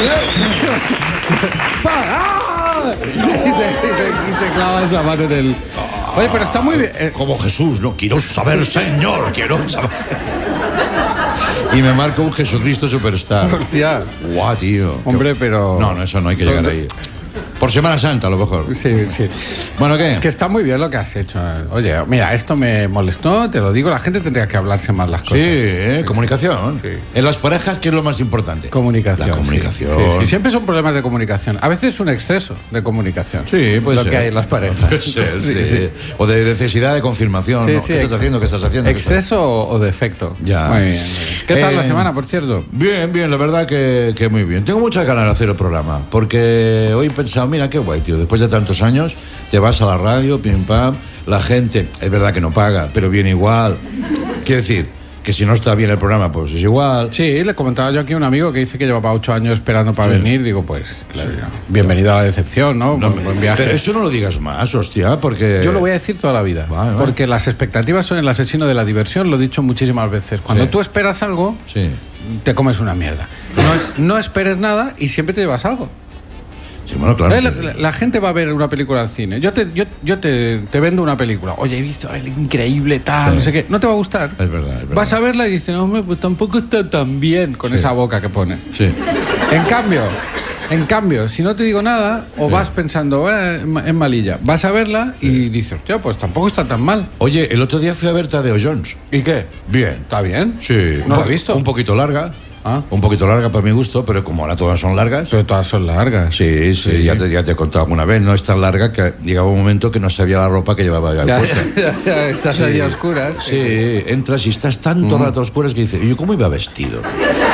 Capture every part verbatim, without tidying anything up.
¡Ah! Y te, y te, y te clavas la mano en el... Oye, pero está muy bien. Eh, Como Jesús, no quiero saber, Señor, quiero saber. Y me marca un Jesucristo Superstar. Hostia. Guau, tío. Hombre, pero... No, no, eso no hay que llegar ahí. Por Semana Santa, a lo mejor. Sí, sí. Bueno, ¿qué? Que está muy bien lo que has hecho. Oye, mira, esto me molestó, te lo digo, la gente tendría que hablarse más las cosas. Sí, ¿eh? Comunicación. Sí. En las parejas, ¿qué es lo más importante? Comunicación. La comunicación. Sí, sí, sí. Siempre son problemas de comunicación. A veces un exceso de comunicación. Sí, puede lo ser. que hay en las parejas. Puede ser, sí, Sí, sí. O de necesidad de confirmación. Sí, ¿no? sí, ¿Qué estás ex- haciendo? ¿Qué estás haciendo? ¿Exceso o, o defecto? Ya. Muy bien, muy bien. ¿Qué tal Eh, la semana, por cierto? Bien, bien, la verdad que, que muy bien. Tengo muchas ganas de hacer el programa, porque hoy he pensado, mira qué guay, tío, después de tantos años, te vas a la radio, pim pam, la gente, es verdad que no paga, pero viene igual. Quiero decir, que si no está bien el programa, pues es igual. Sí, le comentaba yo aquí a un amigo que dice que llevaba ocho años esperando para Sí. venir. Digo, pues, claro, bienvenido a la decepción, ¿no? No, buen, buen viaje. pero eso no lo digas más, hostia, porque... Yo lo voy a decir toda la vida. Vale, vale. Porque las expectativas son el asesino de la diversión, lo he dicho muchísimas veces. Cuando Sí. tú esperas algo, Sí. te comes una mierda. No, es- no esperes nada y siempre te llevas algo. Sí, bueno, claro. ¿Eh? La, sí. la- la gente va a ver una película al cine. Yo te, yo, yo te, te vendo una película. Oye, he visto el increíble tal, Sí. no sé qué. No te va a gustar. Es verdad, es verdad. Vas a verla y dices, no, hombre, pues tampoco está tan bien con Sí. esa boca que pone. Sí. En cambio, en cambio, si no te digo nada, o Sí. vas pensando, eh, es malilla, vas a verla y dices, hostia, pues tampoco está tan mal. Oye, el otro día fui a ver Tadeo Jones. ¿Y qué? Bien. ¿Está bien? Sí. ¿No un lo po- he visto? Un poquito larga. Ah. Un poquito larga para mi gusto, pero como ahora todas son largas. Pero todas son largas. Sí, sí, Sí. Ya, te, ya te he contado alguna vez. No es tan larga que llegaba un momento que no sabía la ropa que llevaba ya Ya, puesta. ya, ya, estás ahí a oscuras. Sí, entras y estás tanto Mm. rato a oscuras que dices, ¿y yo cómo iba vestido?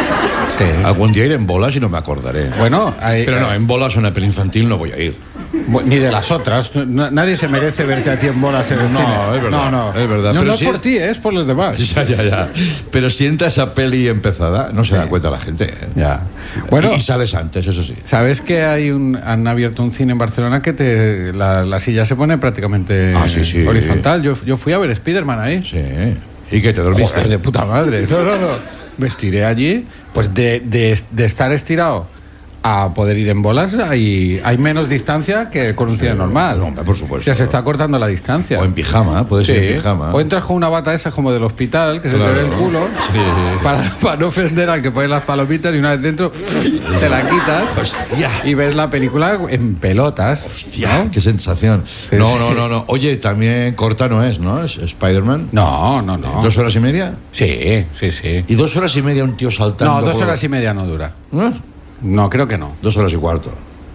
Sí. Algún día iré en bolas y no me acordaré. Bueno, hay- Pero no, en bolas o una peli infantil no voy a ir. Bu- Ni de las otras. No- nadie se merece verte a ti en bolas en el No, cine. es verdad, No, no. es verdad, No, pero no sí- es por ti, es por los demás. Ya, ya, ya. Pero si entra esa peli empezada, no se da cuenta la gente. ¿eh? Ya. Bueno, Y sales antes, eso sí. ¿sabes que hay un, han abierto un cine en Barcelona que te, la, la silla se pone prácticamente Ah, sí, sí. horizontal? Yo, yo fui a ver Spiderman ahí. Sí. ¿Y qué te dormiste? Joder, de puta madre. No, no, no. Me estiré allí, pues de, de, de estar estirado a poder ir en bolas hay, hay menos distancia que con un cine normal. no, hombre, por supuesto. O sea, se está cortando la distancia. O en pijama, puede ser Sí. en pijama. O entras con una bata esa como del hospital, que se Claro. te ve el culo, Sí. para, para no ofender al que pone las palomitas y una vez dentro te la quitas Hostia. y ves la película en pelotas. Hostia, ¿no? qué sensación. Sí, No, sí. no, no, no. Oye, también corta no es, ¿no? Es Spider-Man. No, no, no. ¿Dos horas y media? Sí, sí, sí. ¿Y dos horas y media un tío saltando? No, dos por- horas y media no dura. ¿Eh? No, creo que no. Dos horas y cuarto.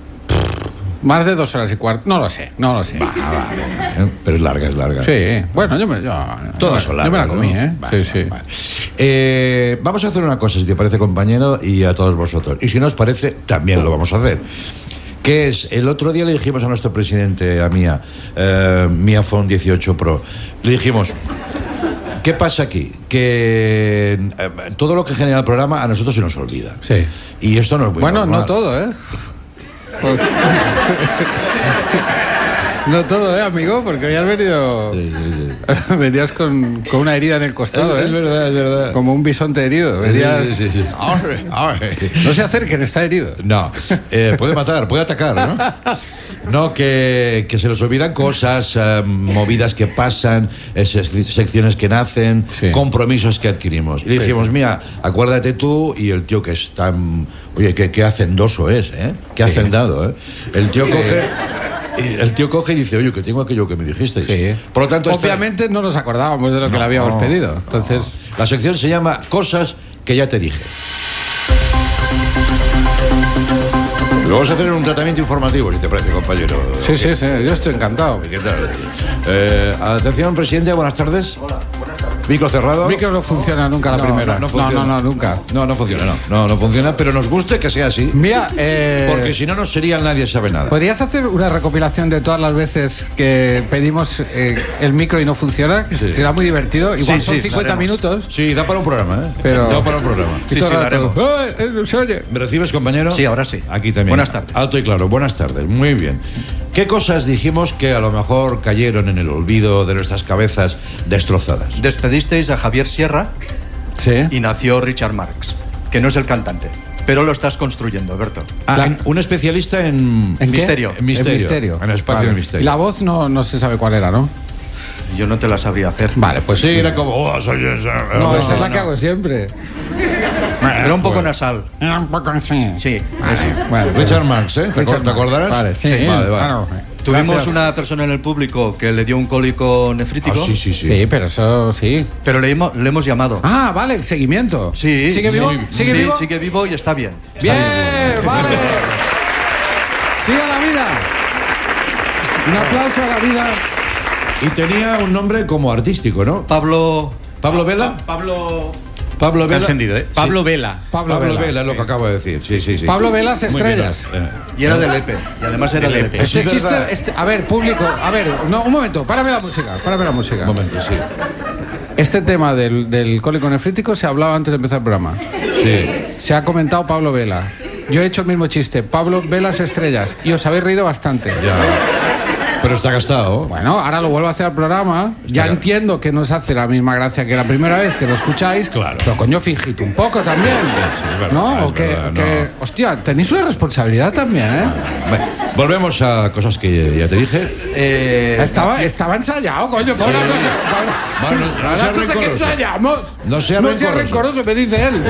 Más de dos horas y cuarto. No lo sé, no lo sé. ¿Eh? Pero es larga, es larga. Sí, bueno, yo me, yo, Todas yo, son me- yo me la largas, comí, ¿no? ¿eh? Vale, sí, sí. vale. Eh, vamos a hacer una cosa, si te parece, compañero, y a todos vosotros. Y si no os parece, también lo vamos a hacer. Que es, el otro día le dijimos a nuestro presidente, a Mía, eh, Mía Phone dieciocho Pro, le dijimos, ¿qué pasa aquí? Que eh, todo lo que genera el programa a nosotros se nos olvida. Sí. Y esto no es muy Bueno, normal. no todo, ¿eh? No todo, ¿eh, amigo? Porque hoy has venido... Sí, sí, sí. Venías con, con una herida en el costado, Es, ¿eh? es verdad, es verdad. Como un bisonte herido. Venías... Sí, sí, sí, sí. Arre, arre. No se acerquen, está herido. No, eh, puede matar, puede atacar, ¿no? No, que, que se nos olvidan cosas, eh, movidas que pasan, eh, sec- secciones que nacen, Sí. compromisos que adquirimos. Y le dijimos, mira, acuérdate tú y el tío que es tan... Oye, qué, qué hacendoso es, ¿eh? Qué hacendado, ¿eh? El tío coge... y El tío coge y dice, oye, que tengo aquello que me dijisteis. Sí. Por lo tanto, esta- Obviamente no nos acordábamos de lo que No, le habíamos no, pedido. Entonces... la sección se llama Cosas que ya te dije. Lo vamos a hacer en un tratamiento informativo, si te parece, compañero. Sí, sí, sí, yo estoy encantado. ¿Qué tal? Eh, atención, presidente, buenas tardes. Hola, buenas tardes. Micro cerrado. Micro no funciona nunca la No, primera. no, no no, funciona. no, no, nunca. No, no funciona, no. No, no funciona, pero nos gusta que sea así. Mira, eh, Porque si no, no sería el Nadie Sabe Nada. ¿podrías hacer una recopilación de todas las veces que pedimos eh, el micro y no funciona? Que Sí. será muy divertido. Igual Sí, son sí, cincuenta lo haremos. minutos. Sí, da para un programa, ¿eh? Pero- Da para un programa. Y Sí, todo sí, el lo rato, haremos. "Ay, eh, no se oye". ¿Me recibes, compañero? Sí, ahora sí. Aquí también. Buenas tardes. Alto y claro, buenas tardes. Muy bien. ¿Qué cosas dijimos que a lo mejor cayeron en el olvido de nuestras cabezas destrozadas? Despedisteis a Javier Sierra Sí. y nació Richard Marx, que no es el cantante. pero lo estás construyendo, Berto. Ah, La- en- un especialista en, ¿En qué? Misterio. en misterio. En misterio. En el espacio Vale. del misterio. Y la voz no, no se sabe cuál era, ¿no? Yo no te la sabría hacer. Vale, pues Sí, era como, oh, soy esa. No, esa es la que hago siempre. Era un poco nasal. Era un poco así. Sí, eso. Bueno, Richard Marx, ¿eh? ¿Te, Richard acor- te acordarás? Vale, sí, vale, vale. claro. Tuvimos Gracias. una persona en el público que le dio un cólico nefrítico, Ah, sí, sí, sí. Sí, pero eso sí. pero le, hemos- le hemos llamado. Ah, vale, el seguimiento. Sí, ¿Sigue vivo? sí, ¿Sigue sí, vivo? sigue vivo y está bien. Está Bien, vale. Sigue la vida. Un aplauso a la vida. Y tenía un nombre como artístico, ¿no? Pablo. ¿Pablo Vela? Pablo. Pablo Está Vela. encendido, ¿eh? Pablo Vela. Pablo, Pablo Vela. Vela, es lo que acabo de decir. Sí, sí, sí. Pablo Velas Muy bien, Estrellas. eh. Y era de Lepe. Y además era de De Lepe. Lepe. Este es chiste, verdad. este- a ver, público, a ver, no, un momento, párame la música, párame la música. Un momento, sí. Este tema del, del cólico nefrítico se ha hablado antes de empezar el programa. Sí. Se ha comentado Pablo Vela. Yo he hecho el mismo chiste, Pablo Velas Estrellas, y os habéis reído bastante. Ya. Pero está gastado. Bueno, ahora lo vuelvo a hacer al programa. Ya Está- entiendo que no os hace la misma gracia que la primera vez que lo escucháis. Claro. Pero coño, fingid un poco también. es verdad, ¿No? es O que, verdad, que- no. hostia, tenéis una responsabilidad también, ¿eh? Bueno, volvemos a cosas que ya te dije. Eh, Estaba, estaba ensayado, coño. Con una cosa, con Bueno, no una sea cosa que rencoroso. ensayamos. No sea no sea rencoroso. rencoroso, me dice él.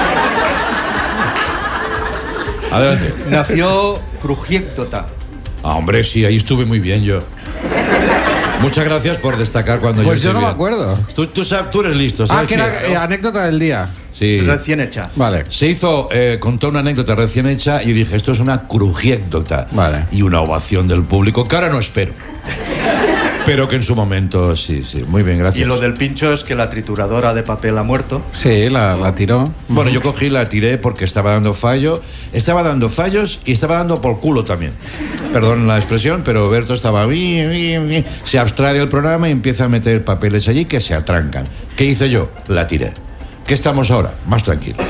Adelante. Nació Crujiéctota. Ah, hombre, sí, ahí estuve muy bien yo. Muchas gracias por destacar cuando Pues yo yo estoy no me bien. acuerdo. Tú, tú, sab- tú eres listo, ¿sabes? Ah, que era quién? eh, anécdota del día. Sí. Recién hecha. Vale. Se hizo, eh, contó una anécdota recién hecha y dije, esto es una crujiécdota. Vale. Y una ovación del público, que ahora no espero. Pero que en su momento, sí, sí. Muy bien, gracias. Y lo del pincho es que la trituradora de papel ha muerto. Sí, la, la tiró. Bueno, yo cogí, la tiré porque estaba dando fallo. Estaba dando fallos y estaba dando por culo también. Perdón la expresión, pero Berto estaba bien, bien, bien. Se abstrae del programa y empieza a meter papeles allí que se atrancan. ¿Qué hice yo? La tiré. ¿Qué estamos ahora? Más tranquilos.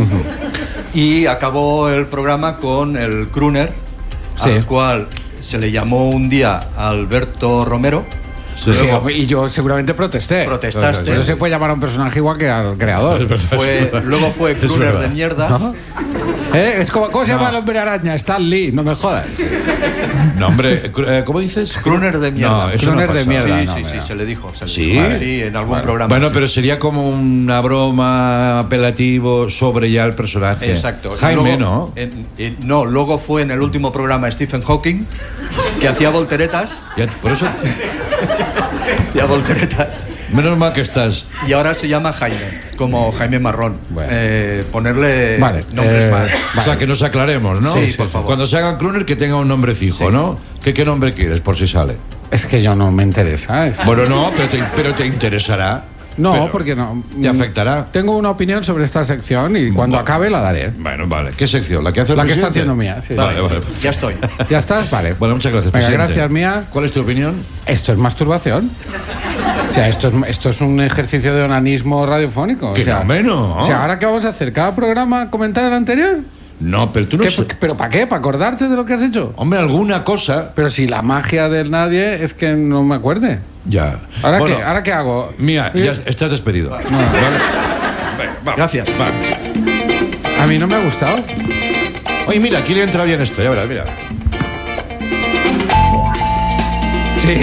Y acabó el programa con el crooner, Sí. al cual se le llamó un día Alberto Romero. Sí. Sí, y yo seguramente protesté. Protestaste. No se puede llamar a un personaje igual que al creador. Fue, luego fue crooner verdad. de mierda. ¿No? ¿Eh? Es como, ¿cómo se llama el hombre araña? Stan Lee, no me jodas. No, hombre, cru- eh, ¿cómo dices? Crooner de mierda. No, eso Crooner no de pasa. mierda. Sí, no, sí, sí, mira. se le dijo. se le ¿Sí? dijo. Vale. Sí, en algún Bueno. programa. Bueno, sí. pero sería como una broma apelativo sobre ya el personaje. Exacto. Jaime, Luego, ¿no? en- en- no, luego fue en el último programa Stephen Hawking, que hacía volteretas. Ya, por eso, Hacía volteretas. menos mal que estás. Y ahora se llama Jaime, como Jaime Marrón. Bueno. Eh, ponerle Vale, nombres eh, más. O sea, que nos aclaremos, ¿no? Sí, por favor. Cuando se haga crooner, que tenga un nombre fijo, Sí. ¿no? ¿Qué, ¿Qué nombre quieres, por si sale? Es que yo no me interesa. es- Bueno, no, pero te, pero te interesará. No, Pero porque no. ¿Te afectará? Tengo una opinión sobre esta sección y cuando acabe la daré. Bueno, vale. ¿Qué sección? ¿La que hace el La que está presidente? haciendo mía, sí. Vale, vale. Ya estoy. ¿Ya estás? Vale. Bueno, muchas gracias, Venga, presidente. gracias, mía. ¿Cuál es tu opinión? Esto es masturbación. O sea, esto es, esto es un ejercicio de onanismo radiofónico. Que o sea, no, menos. O sea, ¿ahora qué vamos a hacer? ¿Cada programa comentar el anterior? No, pero tú no ¿Qué- sé- ¿Pero para qué? ¿Para acordarte de lo que has hecho? Hombre, alguna cosa. Pero si la magia del nadie es que no me acuerde. Ya. ¿Ahora, Bueno, qué, ¿Ahora qué hago? Mía, ¿Eh? ya estás despedido. No, ¿Vale? Venga, vamos. Gracias. Va. a mí no me ha gustado. Oye, mira, aquí le entra bien esto, ya verás, mira. Sí.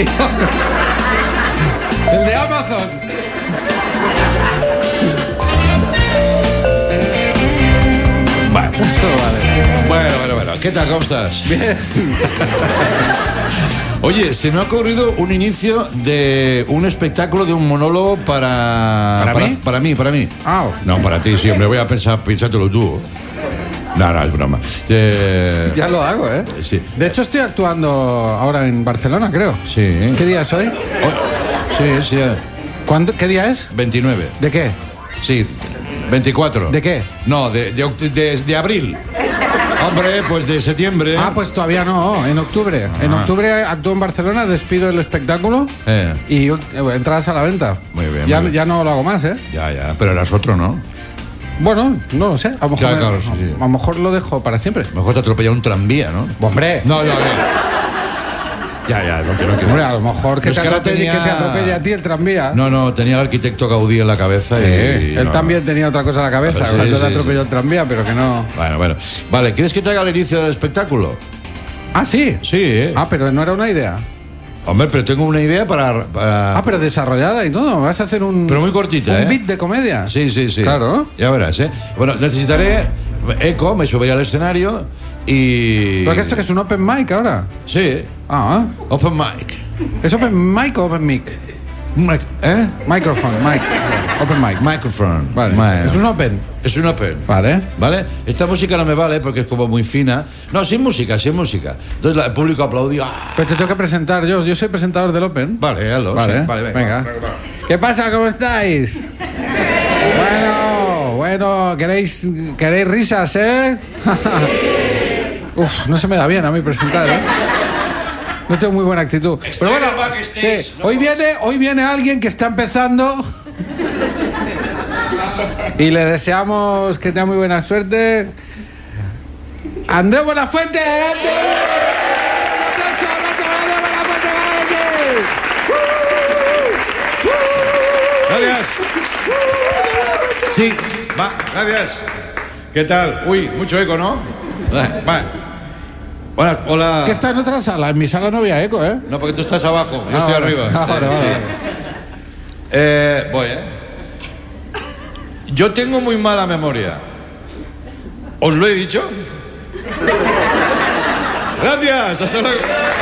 El de Amazon. Vale. Esto vale. Bueno, bueno, bueno. ¿Qué tal? ¿Cómo estás? Bien. Oye, se me ha ocurrido un inicio de un espectáculo, de un monólogo para... ¿Para mí? Para mí, para mí. Ah. No, para ti, sí, hombre, voy a pensar, piénsatelo tú. No, no, es broma. Eh, Ya lo hago, ¿eh? Sí. De hecho, estoy actuando ahora en Barcelona, creo. Sí. ¿Qué día es hoy? Oh, sí, sí, eh, ¿Cuándo? ¿Qué día es? veintinueve. ¿De qué? Sí, veinticuatro. ¿De qué? No, de, de, oct- de- de abril. Hombre, pues de septiembre. Ah, pues todavía no, en octubre. En octubre actúo en Barcelona, despido el espectáculo Eh. y eh, entradas a la venta. Muy bien, Ya, muy bien. ya no lo hago más, ¿eh? Ya, ya, pero eras otro, ¿no? Bueno, no lo sé. A lo mejor, Claro, me- claro, sí, sí. a lo mejor lo dejo para siempre. Mejor te atropella un tranvía, ¿no? Hombre, No, no, a ver. Ya, ya, no quiero que... Hombre, a lo mejor que, No, te es que ahora atropelle, tenía- que te atropelle a ti el tranvía. No, no, tenía el arquitecto Gaudí en la cabeza y... Eh, él no. también tenía otra cosa en la cabeza, Sí, cuando sí, te atropelló sí. el tranvía, pero que no... Bueno, bueno. Vale, ¿quieres que te haga el inicio del espectáculo? Ah, sí. Sí, ¿eh? Ah, pero no era una idea. Hombre, pero tengo una idea para... para- Ah, pero desarrollada y todo. Vas a hacer un... Pero muy cortita, un ¿eh? beat de comedia. Sí, sí, sí. Claro. Ya verás, ¿eh? Bueno, necesitaré eco, me subiré al escenario y... ¿Pero que esto que es un open mic ahora? Sí, Ah, open mic. ¿es open mic o open mic? Mic- ¿Eh? Microphone, mic. Open mic. Microphone. Vale. Mi- Es un open. Es un open. Vale. ¿Vale? Esta música no me vale porque es como muy fina. No, sin música, sin música. Entonces la- el público aplaudió. ¡Ah! Pero te tengo que presentar yo. Yo soy presentador del open. Vale, hazlo. Vale, sí. Vale, venga. ¿Qué pasa? ¿Cómo estáis? Bueno, bueno, ¿queréis, queréis risas, eh? Uf, no se me da bien a mí presentar, ¿eh? No tengo muy buena actitud. Pero bueno, en el backstage, sí, no hoy puedo. viene, hoy viene alguien que está empezando y le deseamos que tenga muy buena suerte. Andrés Buenafuente, adelante. Un aplauso, un aplauso para Andrés Buenafuente, adelante. Gracias. Sí, va, gracias. ¿Qué tal? Uy, mucho eco, ¿no? Va. Buenas, hola. Que está en otra sala, en mi sala no había eco, ¿eh? No, porque tú estás abajo, yo Ah, estoy vale. arriba. Ah, vale, Eh, vale. sí. Eh, voy, ¿eh? Yo tengo muy mala memoria. ¿Os lo he dicho? Gracias, hasta luego.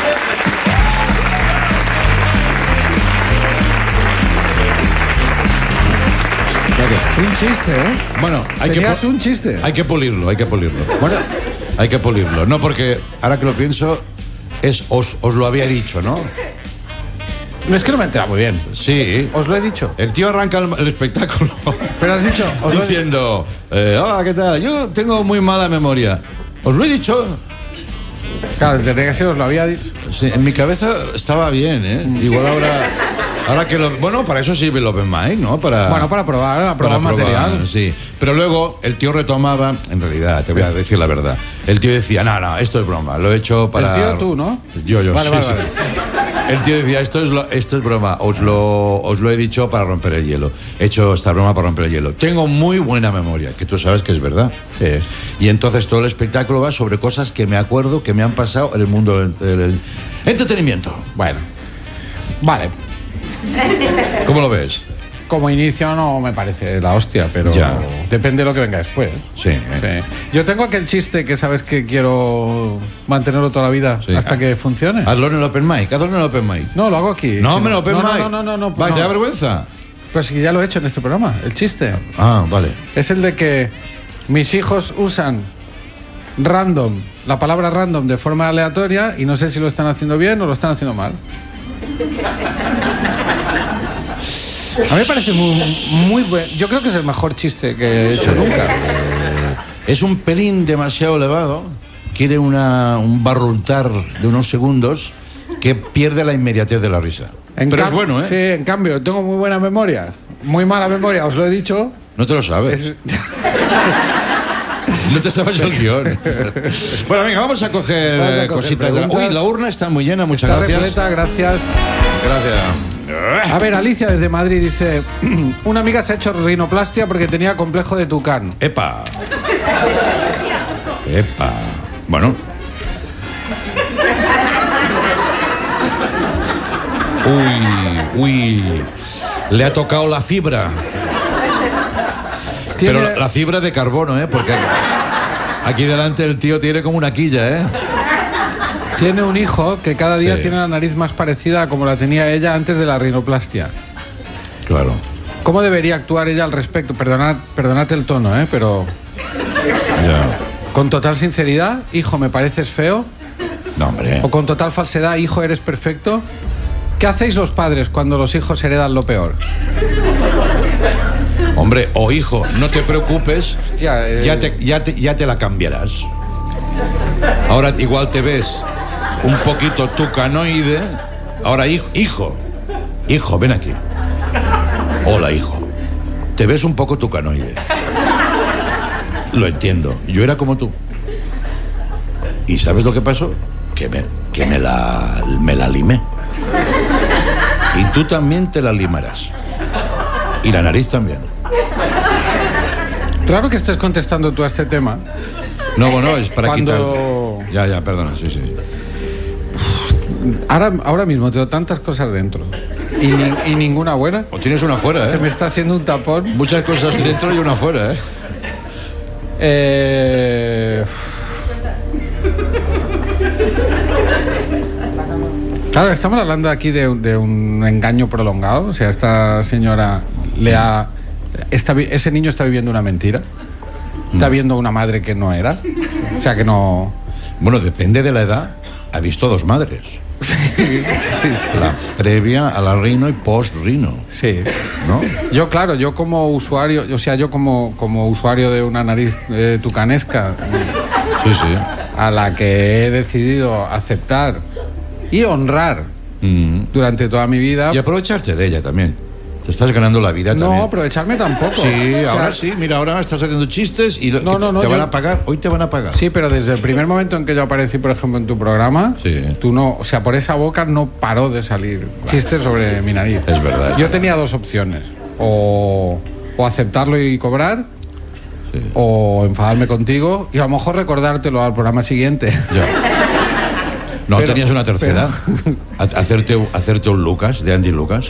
Un chiste, ¿eh? Bueno, hay que, Tenías pu- un chiste. hay que pulirlo, hay que pulirlo. Bueno, Hay que pulirlo. No, porque ahora que lo pienso, es os, os lo había dicho, ¿no? no es que no me he enterado muy bien. Sí. Os lo he dicho. El tío arranca el, el espectáculo Pero has dicho, os lo he dicho. diciendo, eh, hola, ¿qué tal? Yo tengo muy mala memoria. ¿Os lo he dicho? Claro, tendría que ser, os lo había dicho. Sí, en mi cabeza estaba bien, ¿eh? Igual ahora... Ahora que lo... Bueno, para eso sirve el Open Mic, ¿no? Para... Bueno, para probar, para probar Para probar, material. sí. Pero luego el tío retomaba, en realidad, te voy a decir la verdad. El tío decía, no, no, esto es broma, lo he hecho para... El tío tú, ¿no? Yo, yo, Vale, sí, vale, sí. vale. El tío decía, esto es, lo- esto es broma, os lo, os lo he dicho para romper el hielo. He hecho esta broma para romper el hielo. Tengo muy buena memoria, que tú sabes que es verdad. Sí. Y entonces todo el espectáculo va sobre cosas que me acuerdo que me han pasado en el mundo del, del entretenimiento. Bueno. Vale. ¿Cómo lo ves? Como inicio no me parece la hostia, pero Ya. depende de lo que venga después. Sí. Sí. Yo tengo aquel chiste que sabes que quiero mantenerlo toda la vida Sí. hasta que funcione. Hazlo en el Open Mic, hazlo en el Open Mic. No, lo hago aquí. No, hombre, Open no, Mic. No, no, no, no. Va, no. ¿te da vergüenza? Pues que ya lo he hecho en este programa, el chiste. Ah, vale. Es el de que mis hijos usan random, la palabra random de forma aleatoria y no sé si lo están haciendo bien o lo están haciendo mal. A mí me parece muy, muy bueno. Yo creo que es el mejor chiste que he hecho nunca. Es un pelín demasiado elevado, quiere una, un barruntar de unos segundos que pierde la inmediatez de la risa. En Pero es cam- bueno, ¿eh? Sí, en cambio, tengo muy buena memoria. Muy mala memoria, os lo he dicho. No te lo sabes. Es- No te sabes el guión. Bueno, venga, vamos a coger, Vamos a eh, coger cositas. de la- preguntas. Uy, la urna está muy llena, muchas Está gracias. repleta, gracias. Gracias. A ver, Alicia desde Madrid dice: una amiga se ha hecho rinoplastia porque tenía complejo de tucán. Epa. Epa. Bueno. Uy, uy. Le ha tocado la fibra. Tiene- Pero la fibra de carbono, ¿eh? Porque aquí delante el tío tiene como una quilla, ¿eh? Tiene un hijo que cada día Sí. tiene la nariz más parecida a como la tenía ella antes de la rinoplastia. Claro. ¿Cómo debería actuar ella al respecto? Perdonad, perdonad el tono, ¿eh? Pero Ya. con total sinceridad, hijo, ¿me pareces feo? No, hombre. ¿O con total falsedad, hijo, eres perfecto? ¿Qué hacéis los padres cuando los hijos heredan lo peor? Hombre, o hijo, no te preocupes. Hostia, eh, Ya te, ya, te, ya te la cambiarás. Ahora igual te ves un poquito tucanoide. Ahora, hijo, hijo, hijo, ven aquí. Hola, hijo. Te ves un poco tucanoide. Lo entiendo. Yo era como tú. ¿Y sabes lo que pasó? Que me, que me la, me la limé. Y tú también te la limarás. Y la nariz también. Raro que estés contestando tú a este tema. No, bueno, es para Cuando... quitar... Ya, ya, perdona, sí, sí. Ahora, ahora mismo tengo tantas cosas dentro y, ni, y ninguna buena. O tienes una fuera, ¿eh? Se me está haciendo un tapón. Muchas cosas dentro y una fuera, ¿eh? Eh... Claro, estamos hablando aquí de, de un engaño prolongado. O sea, esta señora le ha... Está, ese niño está viviendo una mentira. Está viendo una madre que no era. O sea, que no... Bueno, depende de la edad. Ha visto dos madres. Sí, sí, sí. La previa a la rino y post-rino. Sí. ¿No? Yo, claro, yo como usuario, o sea, yo como, como usuario de una nariz eh, tucanesca, Sí, sí. a la que he decidido aceptar y honrar Mm. durante toda mi vida. Y aprovecharte de ella también. Te estás ganando la vida también. No, aprovecharme tampoco. Sí, O sea, ahora sí. Mira, ahora estás haciendo chistes y lo, No, que no, no, te van yo- a pagar. Hoy te van a pagar. Sí, pero desde el primer momento en que yo aparecí, por ejemplo, en tu programa, Sí. tú no, o sea, por esa boca no paró de salir chistes sobre mi nariz. Es verdad, es Yo verdad. tenía dos opciones, o, o aceptarlo y cobrar, o enfadarme contigo y a lo mejor recordártelo al programa siguiente. Ya. ¿No Pero- tenías una tercera? Ha- Hacerte, hacerte un Lucas, de Andy Lucas.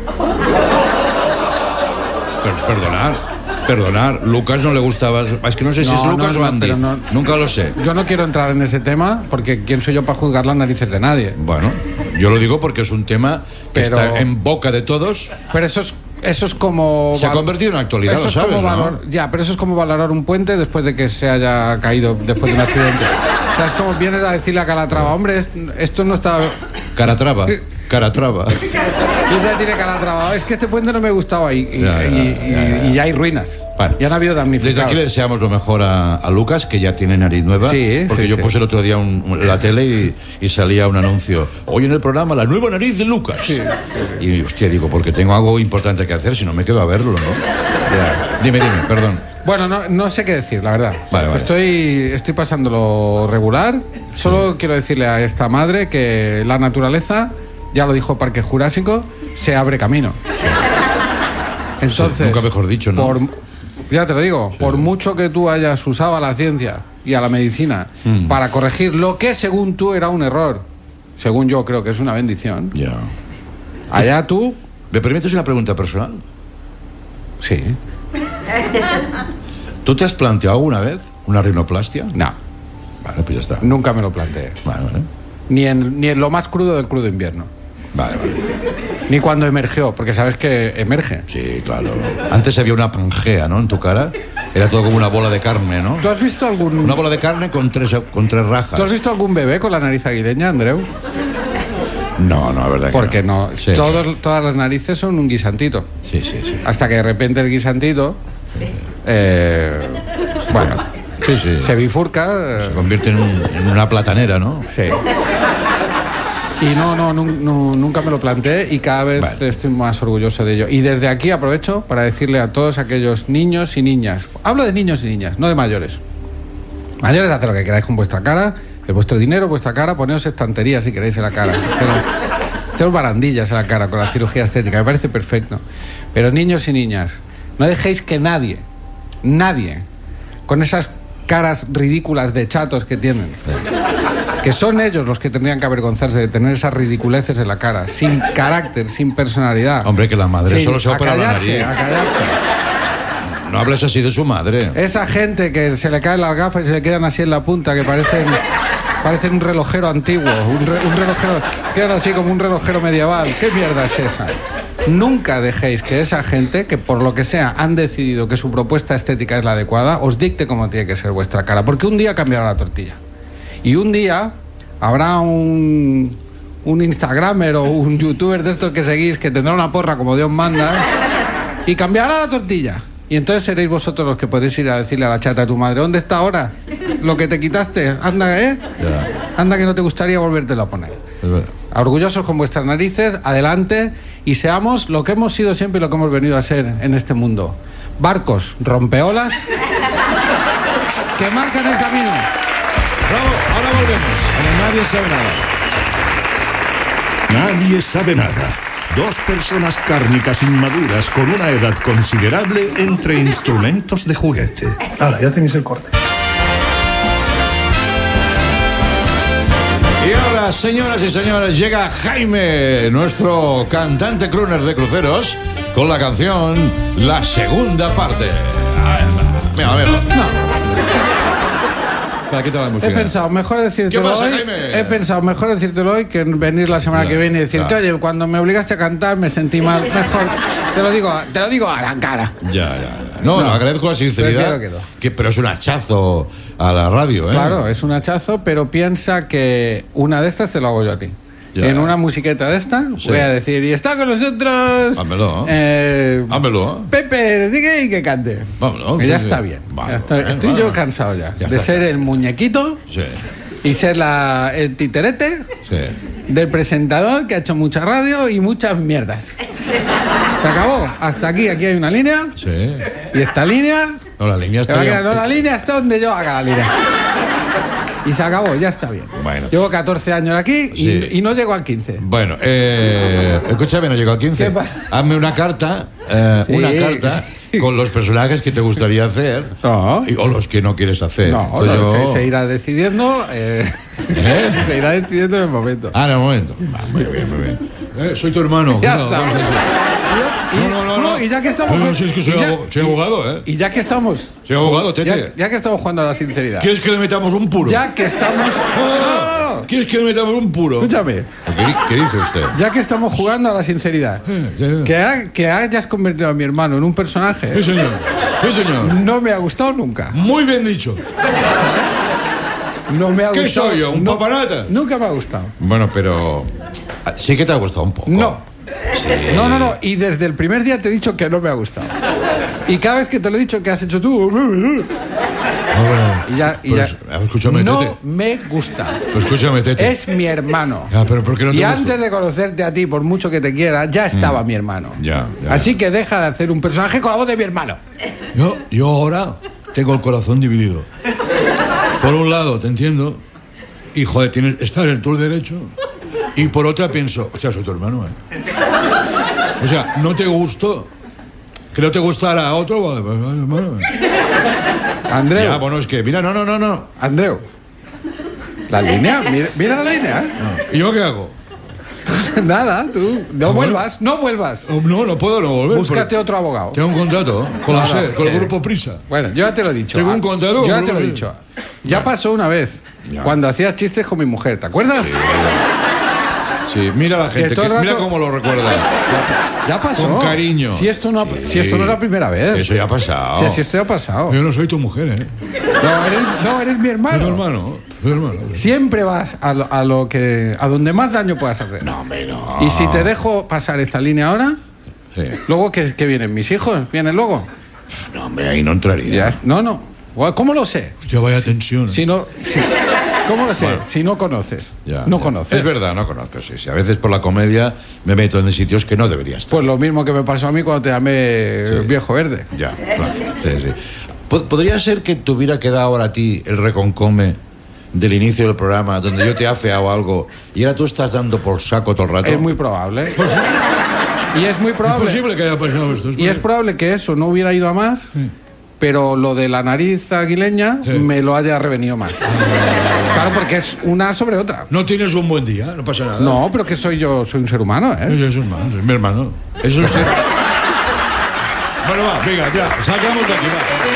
Per- perdonar, perdonar. Lucas no le gustaba. Es que no sé si No, es no, Lucas no, o Andy. pero no- Nunca lo sé. Yo no quiero entrar en ese tema porque ¿quién soy yo para juzgar las narices de nadie? Bueno, yo lo digo porque es un tema que Pero- está en boca de todos. Pero eso es, eso es como... Se ha val- convertido en actualidad, eso lo es sabes, como ¿no? valor- Ya, pero eso es como valorar un puente después de que se haya caído después de un accidente. O sea, es como vienes a decirle a Calatrava, hombre, es- esto no está... Caratrava, Caratrava. Y ya tiene Calatrava, es que este puente no me gustaba y, y, Ya, ya, y- ya, ya. y ya hay ruinas. Vale. Ya han habido damnificados. Desde aquí le deseamos lo mejor a, a Lucas, que ya tiene nariz nueva. Sí, porque sí, yo sí. puse el otro día un- un- la tele y, y salía un anuncio. Hoy en el programa, la nueva nariz de Lucas. Y hostia, digo, porque tengo algo importante que hacer, si no me quedo a verlo, ¿no? Ya. Dime, dime, perdón. Bueno, no, no sé qué decir, la verdad. Vale, vale. Estoy, estoy pasándolo regular. Solo quiero decirle a esta madre que la naturaleza, ya lo dijo Parque Jurásico, se abre camino. Entonces, Sí, nunca mejor dicho, ¿no? por, ya te lo digo, por mucho que tú hayas usado a la ciencia y a la medicina Mm. para corregir lo que según tú era un error, según yo creo que es una bendición, Ya. allá tú, ¿Me permites una pregunta personal? sí, ¿Tú te has planteado alguna vez una rinoplastia? no, Vale, pues ya está. nunca me lo planteé. Vale, vale. Ni en, ni en lo más crudo del crudo invierno. Vale, vale. Ni cuando emergió, porque sabes que emerge. Sí, claro. Antes había una pangea, ¿no? En tu cara. Era todo como una bola de carne, ¿no? ¿Tú has visto algún Una bola de carne con tres, con tres rajas. ¿Tú has visto algún bebé con la nariz aguileña, Andreu? No, no, la verdad que Porque no, Sí. todos, todas las narices son un guisantito. Sí, sí, sí. Hasta que de repente el guisantito, eh, bueno, Sí, sí. se bifurca. eh, Se convierte en, un- en una platanera, ¿no? sí. Y no, no, nun- nu- nunca me lo planteé y cada vez Vale. estoy más orgulloso de ello. Y desde aquí aprovecho para decirle a todos aquellos niños y niñas, hablo de niños y niñas, no de mayores. Mayores, haced lo que queráis con vuestra cara, es vuestro dinero, vuestra cara, poneos estanterías si queréis en la cara. Pero, haceos barandillas en la cara con la cirugía estética, me parece perfecto. Pero niños y niñas, no dejéis que nadie, nadie, con esas caras ridículas de chatos que tienen, que son ellos los que tendrían que avergonzarse de tener esas ridiculeces en la cara, sin carácter, sin personalidad. Hombre, que la madre Sí, solo se a opera la callarse, nariz. a callarse. No hables así de su madre. Esa gente que se le caen las gafas y se le quedan así en la punta, que parecen, parecen un relojero antiguo, un, re- un relojero, quedan así como un relojero medieval. ¿Qué mierda es esa? Nunca dejéis que esa gente, que por lo que sea han decidido que su propuesta estética es la adecuada, os dicte cómo tiene que ser vuestra cara, porque un día cambiará la tortilla. Y un día habrá un, un Instagramer o un youtuber de estos que seguís que tendrá una porra como Dios manda y cambiará la tortilla. Y entonces seréis vosotros los que podréis ir a decirle a la chata de tu madre, ¿dónde está ahora lo que te quitaste? Anda, ¿eh? Ya. Anda que no te gustaría volvértelo a poner. Es verdad. Orgullosos con vuestras narices, adelante y seamos lo que hemos sido siempre y lo que hemos venido a ser en este mundo. Barcos, rompeolas, que marcan el camino. Bravo, ahora volvemos. En el Nadie Sabe Nada. Nadie sabe nada. Dos personas cárnicas inmaduras con una edad considerable entre instrumentos de juguete. Ahora, ya tenéis el corte. Y ahora, señoras y señores, llega Jaime, nuestro cantante crooner de cruceros, con la canción La Segunda Parte. Ahí está. Mira, mira. No. ¿Para qué te la música? He pensado, mejor decírtelo ¿Qué pasa, hoy. Jaime? He pensado, mejor decírtelo hoy que venir la semana Claro, que viene y decirte, claro. oye, cuando me obligaste a cantar me sentí mal. Mejor, te lo digo, te lo digo a la cara. Ya, ya, ya. No, No, agradezco la sinceridad. prefiero que no. Que, pero es un hachazo a la radio, ¿eh? Claro, es un hachazo, pero piensa que una de estas te lo hago yo a ti. Ya. En una musiqueta de esta, Sí. voy a decir, y está con nosotros. Hámelo. Eh, Hámelo. Pepe, diga y que cante. Vámonos, Que sí, ya sí. está bien. Vale, Ya estoy vale, estoy vale. yo cansado ya, Ya de está. ser el muñequito Sí, y ser la, el titerete sí. del presentador que ha hecho mucha radio y muchas mierdas. Se acabó. Hasta aquí, aquí hay una línea. Sí. Y esta línea. No, la línea se está va a ya- quedar, no, la línea está donde yo haga la línea. Y se acabó, ya está bien. Bueno. Llevo catorce años aquí y, Sí. y no llego al quince. Bueno, eh, escúchame, no llego al quince. ¿Qué pasa? Hazme una carta, eh, Sí. una carta con los personajes que te gustaría hacer No. y- o los que no quieres hacer. No, Entonces no, yo- se, se irá decidiendo. eh, ¿Eh? se irá decidiendo en el momento. Ah, en el momento. Va, muy bien, muy bien. Eh, soy tu hermano. Ya cuidado, está. vamos a decir. Y, No, no, no, no. y ya que estamos. No, no, si es que soy y ya- abo- soy abogado, ¿eh? Y ya que estamos. Soy abogado, tete. Ya, ya que estamos jugando a la sinceridad. ¿Quieres que le metamos un puro? Ya que estamos. No, no, No, no. no, no. ¿Quieres que le metamos un puro? Escúchame. ¿Qué, qué dice usted? Ya que estamos jugando a la sinceridad. Eh, ya. Que, ha- que hayas convertido a mi hermano en un personaje. Sí, señor. Sí, señor. No me ha gustado nunca. Muy bien dicho. No me ha ¿Qué gustado. soy yo, un no- papanata? Nunca me ha gustado. Bueno, pero ah, sí que te ha gustado un poco. No. No, no, no. Y desde el primer día te he dicho que no me ha gustado. Y cada vez que te lo he dicho, ¿qué has hecho tú? Ah, Y ya, y Pues, ya. escúchame, no Tete. me gusta. Pues escúchame, Tete. Es mi hermano. Ya, pero ¿por qué no te y gusta? antes de conocerte a ti, por mucho que te quiera, ya estaba mi hermano. Ya, ya, Así ya. que deja de hacer un personaje con la voz de mi hermano. Yo, yo ahora tengo el corazón dividido. Por un lado, te entiendo. Y, joder, tienes, estás en tu derecho. Y por otra pienso, hostia, soy tu hermano, ¿eh? O sea, no te gustó. Que no te gustara a otro, vale, pues, vale, vale. Andreu. Ya, bueno, es que, mira, no, no, no, no. Andreu. La línea, mira, mira la línea. ¿eh? ¿Y yo qué hago? Nada, tú. No Ah, vuelvas, no vuelvas. Oh, no, no puedo no volver. Búscate porque otro abogado. Tengo un contrato con, la No, no, SER, con el eh, grupo Prisa. Bueno, yo ya te lo he dicho. Tengo un Ah, contrato Yo con ya te lo he un- dicho. Ya pasó una vez. Ya. Cuando hacías chistes con mi mujer, ¿te acuerdas? Sí, mira la gente, Que todo que- el mira rato- cómo lo recuerda. Ya pasó. Con cariño. Si esto no, Sí. si esto no es la primera vez. Eso ya ha pasado. Si, si esto ya ha pasado. Yo no soy tu mujer, ¿eh? No, eres, no, eres mi Soy hermano. tu hermano. Soy tu hermano. Siempre vas a lo, a lo que a donde más daño puedas hacer. No, hombre, no. Y si te dejo pasar esta línea ahora, Sí. luego que, que vienen mis hijos, vienen luego. No, hombre, ahí no entraría. Ya, no, no. ¿Cómo lo sé? Hostia, vaya tensión. Si no, si- ¿Cómo lo sé? Si no conoces. Ya, no ya. conoces. Es verdad, no conozco, sí, sí. A veces por la comedia me meto en sitios que no debería estar. Pues lo mismo que me pasó a mí cuando te llamé Sí. viejo verde. Ya, claro. Sí, sí. Po- ¿Podría ser que te hubiera quedado ahora a ti el reconcome del inicio del programa, donde yo te he afeado algo y ahora tú estás dando por saco todo el rato? Es muy probable. Y es muy Es probable. posible que haya pasado esto. Y es probable que eso no hubiera ido a más, pero lo de la nariz aguileña Sí. me lo haya revenido más. Claro, porque es una sobre otra. No tienes un buen día, no pasa nada. No, pero que soy yo, soy un ser humano, ¿eh? Eso es, hermano, es mi hermano. Es un ser... Bueno, va, venga, ya, sacamos de aquí,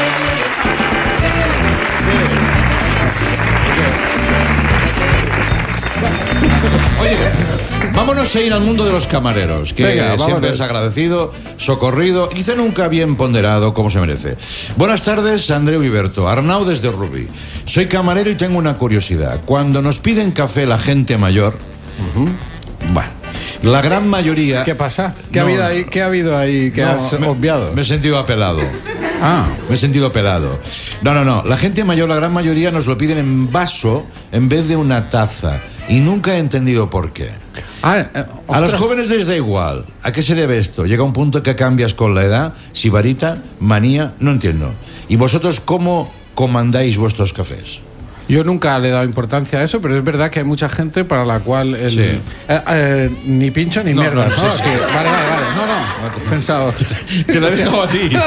va. Oye, vámonos a ir al mundo de los camareros, que Venga, vámonos. siempre es agradecido, socorrido, quizá nunca bien ponderado como se merece. Buenas tardes, Andreu Iberto, Arnau desde Rubí. Soy camarero y tengo una curiosidad. Cuando nos piden café la gente mayor, bueno, la gran mayoría... ¿Qué pasa? ¿Qué, ha, No, habido ahí, ¿Qué ha habido ahí que No, has me- obviado? Me he sentido apelado. Ah, Me he sentido pelado. No, no, no. La gente mayor, la gran mayoría, nos lo piden en vaso en vez de una taza. Y nunca he entendido por qué. ah eh, A los ostras. jóvenes les da igual. ¿A qué se debe esto? Llega un punto que cambias con la edad. Sibarita, manía, no entiendo. ¿Y vosotros cómo comandáis vuestros cafés? Yo nunca le he dado importancia a eso, pero es verdad que hay mucha gente para la cual el, Sí. eh, eh, ni pincho ni No, mierda. no, ¿no? sí, sí. Que- vale, vale, vale. No, no. Pensado. Te la he dejado a ti.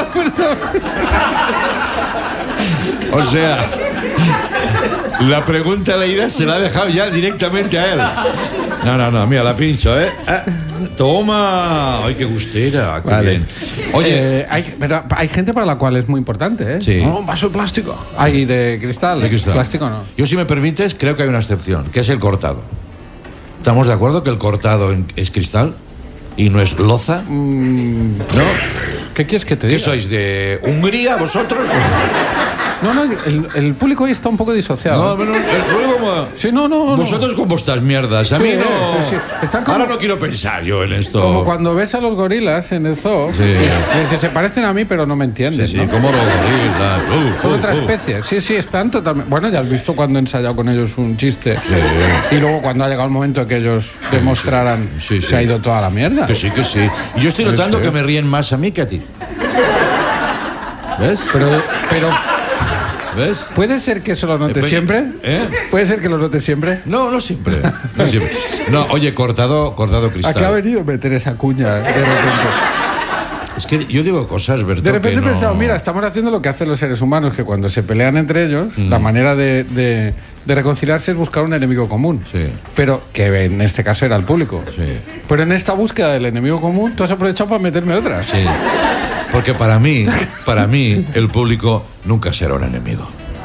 O sea, la pregunta leída se la ha dejado ya directamente a él. No, no, no, mira, la pincho, ¿eh? Ah, toma. Ay, qué gustera. Qué Vale. bien. Oye, Eh, hay, pero hay gente para la cual es muy importante, ¿eh? Sí. No, un vaso de plástico. Hay de cristal. de cristal. Plástico no. Yo, si me permites, creo que hay una excepción, que es el cortado. ¿Estamos de acuerdo que el cortado en- es cristal y no es loza? Mm, ¿No? ¿Qué quieres que te ¿Qué diga? sois, de Hungría vosotros? No, no, el, el público hoy está un poco disociado. No, no, el juego como... Sí, no, no, no. Vosotros con vuestras mierdas, a Sí, mí no... sí, sí. Están como- Ahora no quiero pensar yo en esto. Como cuando ves a los gorilas en el zoo, Sí. y dices, se parecen a mí, pero no me entienden. Sí, sí, ¿no? como los gorilas. Uh, Son uh, otra uh. especie. Sí, sí, están totalmente. Bueno, ya has visto cuando he ensayado con ellos un chiste. Sí. Y luego cuando ha llegado el momento que ellos demostraran, Sí, sí. se ha ido toda la mierda. Que sí, que sí. Y yo estoy Sí, notando sí. que me ríen más a mí que a ti. ¿Ves? Pero, pero ¿Ves? ¿puede ser que eso lo notes Eh, siempre? ¿Eh? ¿Puede ser que lo notes siempre? No, no siempre. No siempre. No, oye, cortado, cortado ¿A qué ha cristal. venido meter esa cuña de repente? Es que yo digo cosas, Berto, De repente que he no- pensado, mira, estamos haciendo lo que hacen los seres humanos, que cuando se pelean entre ellos, la manera de, de- de reconciliarse es buscar un enemigo común. Sí. Pero que en este caso era el público. Sí. Pero en esta búsqueda del enemigo común, tú has aprovechado para meterme otra. Sí. Porque para mí, para mí, el público nunca será un enemigo.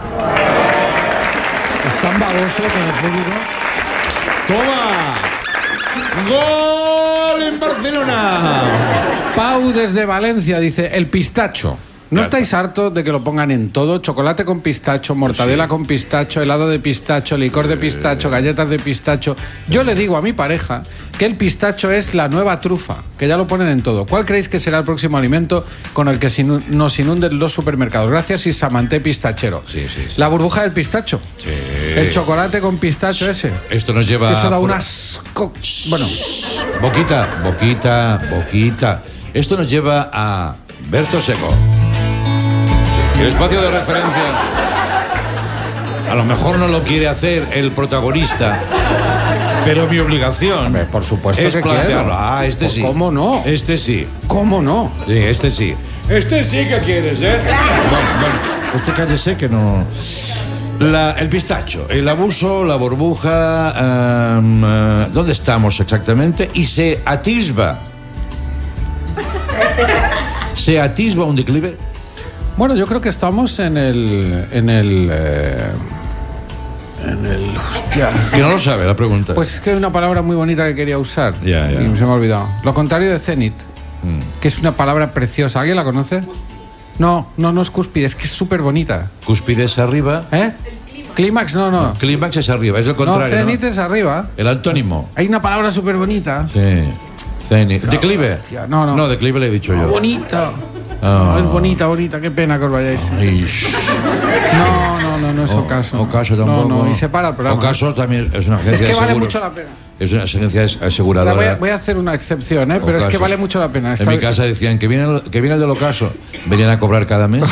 Es tan baboso con el público. ¡Toma! ¡Gol en Barcelona! Pau desde Valencia dice, el pistacho. ¿No Ya estáis hartos de que lo pongan en todo? Chocolate con pistacho, mortadela Sí. con pistacho, helado de pistacho, licor de pistacho, galletas de pistacho. Yo le digo a mi pareja que el pistacho es la nueva trufa, que ya lo ponen en todo. ¿Cuál creéis que será el próximo alimento con el que sinu- nos inunden los supermercados? Gracias, Isamanté Pistachero. Sí, sí, sí. La burbuja del pistacho. Sí. El chocolate con pistacho ese. Esto nos lleva... Eso da a- un asco. Bueno, Boquita, boquita, boquita. Esto nos lleva a Berto Seco. El espacio de referencia. A lo mejor no lo quiere hacer el protagonista, pero mi obligación Hombre, por supuesto es que plantearlo. quiero. Ah, este Pues, sí. ¿cómo no? Este sí. ¿cómo no? Sí, este sí. Este sí que quieres, ¿eh? Bueno, bueno, usted cállese que no... La- el pistacho, el abuso, la burbuja, em, eh, ¿dónde estamos exactamente? Y se atisba. ¿Se atisba un declive? Bueno, yo creo que estamos en el. En el. eh, en el. Hostia. Que no lo sabe la pregunta. Pues es que hay una palabra muy bonita que quería usar. Ya, ya. Y se me ha olvidado. Lo contrario de cenit, que es una palabra preciosa. ¿Alguien la conoce? No, no, no es cúspide, es que es súper bonita. Cúspide es arriba, ¿Eh? Clímax, no, no. clímax es arriba, es lo No, contrario. cenit ¿no? es arriba. El antónimo. Hay una palabra súper bonita. Sí. Cenit. ¿Declive? hostia, no, no. No, declive le he dicho yo. Bonita. Ah. No, es bonita, bonita. Qué pena que os vayáis. Ay, No, no, no, no es O- ocaso. Ocaso tampoco. No, no, y se para el programa. Ocaso también es una Es agencia que de vale seguros. mucho la pena. Es una agencia Ahora aseguradora. voy, a, voy a hacer una excepción, ¿eh? pero es que Ocaso. vale mucho la pena. En Está- mi casa decían que viene, el, que viene el del ocaso. Venían a cobrar cada mes.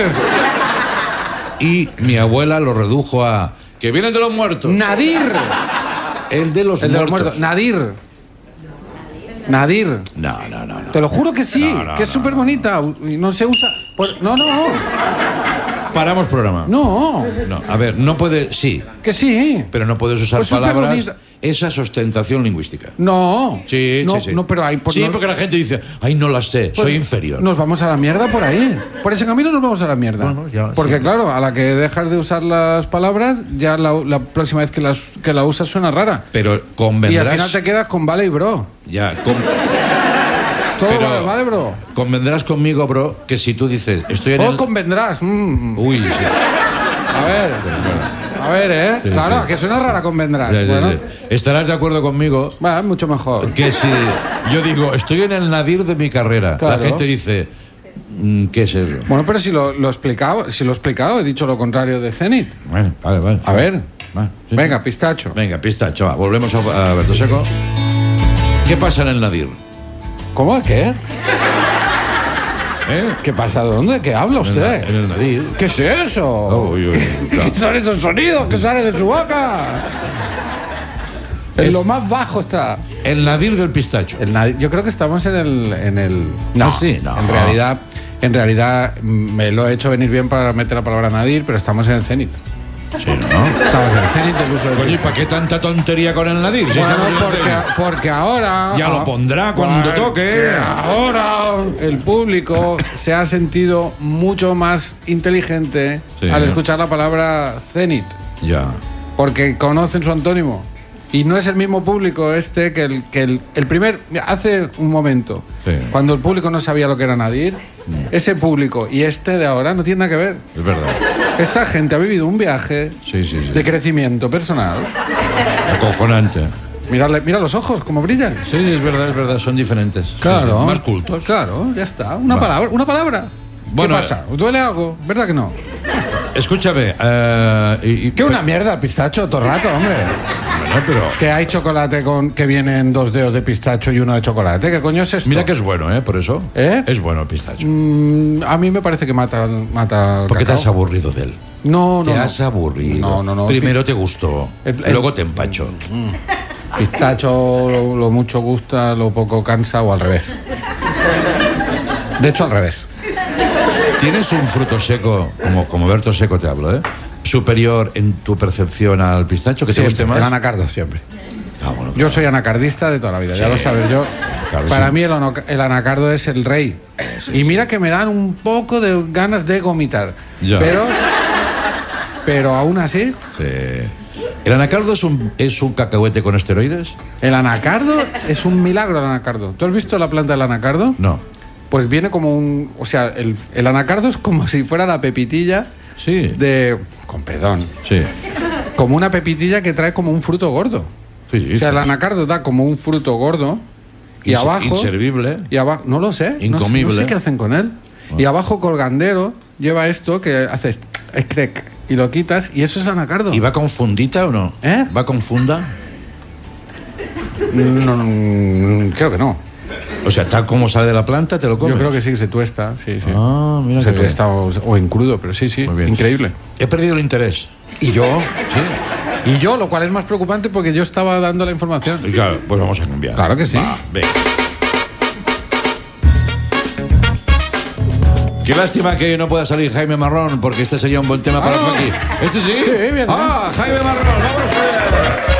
Y mi abuela lo redujo a que viene el de los muertos. Nadir. El de los El de los muertos. muertos. Nadir. Nadir. No, no, no, no. Te lo juro que sí, No, no, que es no, súper bonita. Y no se usa. Pues- no, no, Paramos programa. no. No, a ver, no puede, sí, Que sí. pero no puedes usar Pues súper palabras. bonita. Esa es ostentación lingüística. No. Sí, no, sí, sí. No, pero hay. por- sí, no- porque la gente dice, ay, no las sé, pues, soy inferior. Nos vamos a la mierda por ahí. Por ese camino nos vamos a la mierda. Bueno, ya, Porque sí. claro, a la que dejas de usar las palabras, ya la, la próxima vez que, las, que la usas suena rara. Pero Y al convendrás. final te quedas con vale y bro. Ya, con- Todo Pero- vale, vale, bro. convendrás conmigo, bro, que si tú dices, estoy en O el. convendrás. mm. Uy, sí. A ver. A ver, ¿eh? Sí, claro, sí. que suena rara convendrás. Ya, ya, bueno, ya. Estarás de acuerdo conmigo va, mucho mejor. que si yo digo, estoy en el nadir de mi carrera, Claro. la gente dice, mm, ¿qué es eso? Bueno, pero si lo, lo he explicado, si lo he explicado, he dicho lo contrario de Zenit. Bueno, vale, vale. A ver. Va, sí, Venga, sí. pistacho. Venga, pistacho, va, volvemos a, a Berto Seco. ¿Qué pasa en el nadir? ¿Cómo? ¿Qué? ¿Eh? ¿Qué pasa? ¿De dónde? ¿Qué habla En, usted? el- en el Nadir. ¿Qué es eso? Oh, uy, uy, claro. ¿Qué son esos sonidos que salen de su boca? En Es- lo más bajo está. El Nadir del pistacho. El Nadir- yo creo que estamos en el... En el no, Ah, sí, no. En realidad, en realidad mm, me lo he hecho venir bien para meter la palabra Nadir, pero estamos en el cenit. Sí, ¿no? Estamos en el cenit del uso del Coño, ¿y para qué tanta tontería con el Nadir? Si Bueno, estamos en el porque, Cenit. porque ahora... Ya lo pondrá cuando Porque toque. Ahora el público se ha sentido mucho más inteligente Sí. al escuchar la palabra cenit, Ya. porque conocen su antónimo. Y no es el mismo público este que el, que el, el primer... mira, hace un momento, Sí. cuando el público no sabía lo que era Nadir, ese público y este de ahora no tiene nada que ver. Es verdad. Esta gente ha vivido un viaje Sí, sí, sí. de crecimiento personal. Acojonante. Mirarle, mira los ojos, cómo brillan. Sí, es verdad, es verdad. Son diferentes. Sí, Claro. sí, más cultos. Claro, ya está. Una Va. palabra, una palabra. Bueno, ¿Qué pasa? ¿Os duele algo? ¿Verdad que no? Escúchame. eh, y, y- ¿Qué una mierda el pistacho todo el rato, hombre? Bueno, pero... Que hay chocolate con que vienen dos dedos de pistacho y uno de chocolate. ¿Qué coño es esto? Mira que es bueno, ¿eh? Por eso. ¿Eh? Es bueno el pistacho. Mm, a mí me parece que mata, mata el ¿Por qué te cacao. has aburrido de él? No, no. Te no. has aburrido. No, no, no. Primero te gustó, El- el- luego te empachó. Pistacho lo, lo mucho gusta, lo poco cansa o al revés. De hecho, al revés. ¿Tienes un fruto seco, como, como Berto Seco te hablo, ¿eh? superior en tu percepción al pistacho? ¿Que te Siempre, guste más? el anacardo siempre. Ah, bueno, Yo soy anacardista de toda la vida, ya Sí. lo sabes. Yo, Claro, para sí. mí el, ono- el anacardo es el rey. Y mira que me dan un poco de ganas de vomitar. Ya. Pero, pero aún así, Sí. ¿El anacardo es un, es un cacahuete con esteroides? el anacardo es un milagro. El anacardo. ¿Tú has visto la planta del anacardo? No. Pues viene como un... O sea, el, el anacardo es como si fuera la pepitilla Sí. de... Con perdón. Sí. Como una pepitilla que trae como un fruto gordo. Sí, O sea, el sí. anacardo da como un fruto gordo y Inse- abajo... Inservible. Y abajo... No lo sé. no sé- Incomible. No sé, qué hacen con él. Y abajo colgandero lleva esto que haces... Escrec, y lo quitas y eso es el anacardo. ¿Y va con fundita o no? ¿Eh? ¿Va con funda? No, no, creo que no. O sea, tal como sale de la planta, te lo comes. Yo creo que sí, que se tuesta. Sí, sí. Ah, mira se qué tuesta o, o en crudo, pero sí, sí. Muy bien. Increíble. He perdido el interés. Y yo... Sí. Y yo, lo cual es más preocupante porque yo estaba dando la información. Y claro, pues vamos a cambiar. Claro que sí. Va, venga. Qué lástima que no pueda salir Jaime Marrón, porque este sería un buen tema para Ah. Faki. ¿Este sí? Sí, bien, Ah, Jaime Marrón, vamos a ver.